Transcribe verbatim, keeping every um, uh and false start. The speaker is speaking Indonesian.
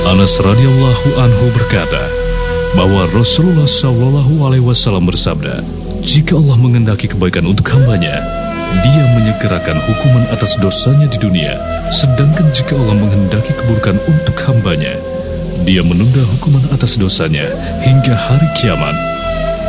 Anas radhiyallahu anhu berkata bahwa Rasulullah shallallahu alaihi wasallam bersabda, jika Allah menghendaki kebaikan untuk hambanya, Dia menyegerakan hukuman atas dosanya di dunia, sedangkan jika Allah menghendaki keburukan untuk hambanya, Dia menunda hukuman atas dosanya hingga hari kiamat.